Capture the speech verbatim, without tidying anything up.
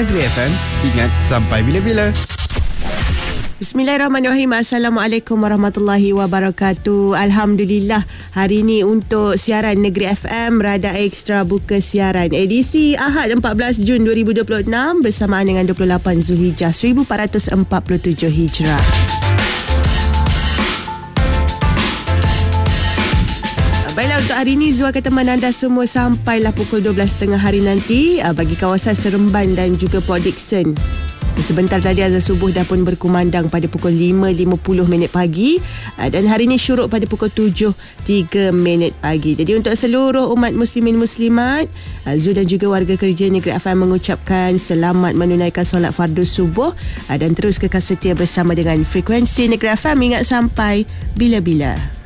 Negeri F M, ingat sampai bila-bila. Bismillahirrahmanirrahim. Assalamualaikum warahmatullahi wabarakatuh. Alhamdulillah, hari ini untuk siaran Negeri F M Radar Ekstra buka siaran edisi Ahad empat belas Jun dua ribu dua puluh enam bersamaan dengan dua puluh lapan Zulhijjah seribu empat ratus empat puluh tujuh Hijrah. Baiklah, untuk hari ini Zul akan teman anda semua sampailah pukul dua belas tiga puluh hari nanti bagi kawasan Seremban dan juga Port Dickson. Sebentar tadi azan subuh dah pun berkumandang pada pukul lima lima puluh minit pagi dan hari ini syuruk pada pukul tujuh tiga minit pagi. Jadi untuk seluruh umat muslimin muslimat, Zul dan juga warga kerja Negeri F M mengucapkan selamat menunaikan solat fardu subuh dan terus kekal setia bersama dengan frekuensi Negeri F M, ingat sampai bila-bila.